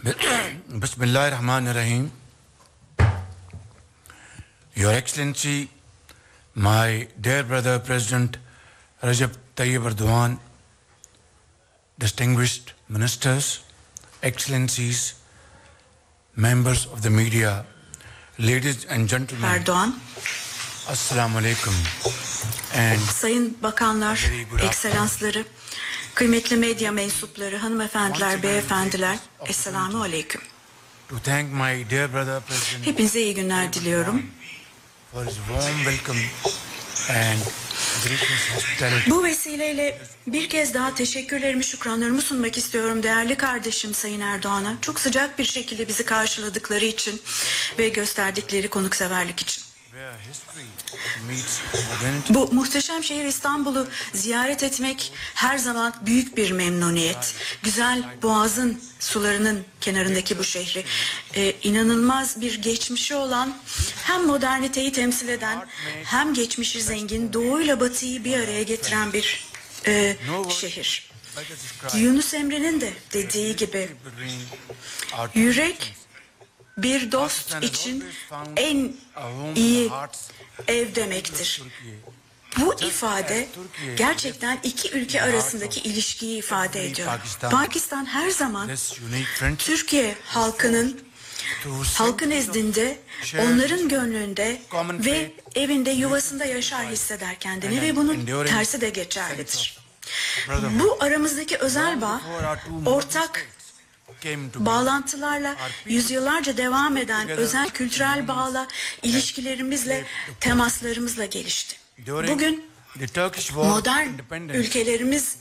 Bismillahirrahmanirrahim. Your Excellency, my dear brother President Recep Tayyip Erdogan, distinguished ministers, excellencies, members of the media, ladies and gentlemen. Erdoğan. Assalamu alaikum. And Sayın bakanlar, ekselansları, kıymetli medya mensupları, hanımefendiler, beyefendiler, esselamu aleyküm. to thank my dear brother President Hepinize iyi günler diliyorum. for his warm welcome and gracious hospitality. Bu vesileyle bir kez daha teşekkürlerimi, şükranlarımı sunmak istiyorum değerli kardeşim Sayın Erdoğan'a. Çok sıcak bir şekilde bizi karşıladıkları için ve gösterdikleri konukseverlik için. Where history meets modernity. Bu muhteşem şehir İstanbul'u ziyaret etmek her zaman büyük bir memnuniyet. Güzel Boğaz'ın sularının kenarındaki bu şehri inanılmaz bir geçmişi olan, hem moderniteyi temsil eden hem geçmişi zengin, doğuyla batıyı bir araya getiren bir şehir. Yunus Emre'nin de dediği gibi yürek bir dost için en iyi ev demektir. Bu ifade gerçekten iki ülke arasındaki ilişkiyi ifade ediyor. Pakistan her zaman Türkiye halkın nezdinde, onların gönlünde ve evinde, yuvasında yaşar hisseder kendini ve bunun tersi de geçerlidir. Bu aramızdaki özel bağ, ortak bağlantılarla, yüzyıllarca devam eden özel kültürel bağla, ilişkilerimizle, temaslarımızla gelişti. Bugün modern ülkelerimiz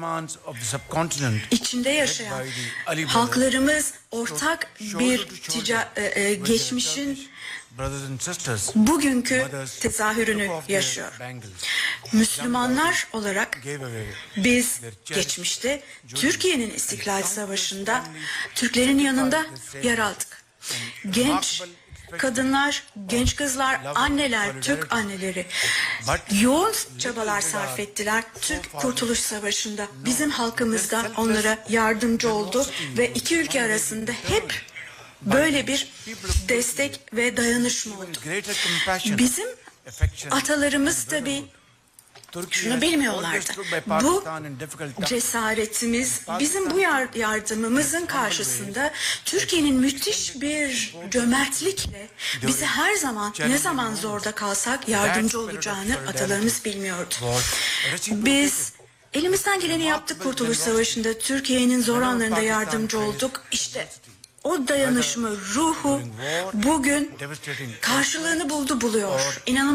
içinde yaşayan halklarımız ortak bir geçmişin bugünkü tezahürünü yaşıyor. Müslümanlar olarak biz geçmişte Türkiye'nin İstiklal Savaşı'nda Türklerin yanında yer aldık. Genç kadınlar, genç kızlar, anneler, Türk anneleri yoğun çabalar sarf ettiler Türk Kurtuluş Savaşı'nda. Bizim halkımız da onlara yardımcı oldu ve iki ülke arasında hep böyle bir destek ve dayanışma oldu. Bizim atalarımız tabii şunu bilmiyorlardı. Bu cesaretimiz, bizim bu yardımımızın karşısında Türkiye'nin müthiş bir cömertlikle bizi her zaman, ne zaman zorda kalsak yardımcı olacağını atalarımız bilmiyordu. Biz elimizden geleni yaptık Kurtuluş Savaşı'nda, Türkiye'nin zor anlarında yardımcı olduk. İşte o dayanışma ruhu bugün karşılığını buluyor. İnanılmaz.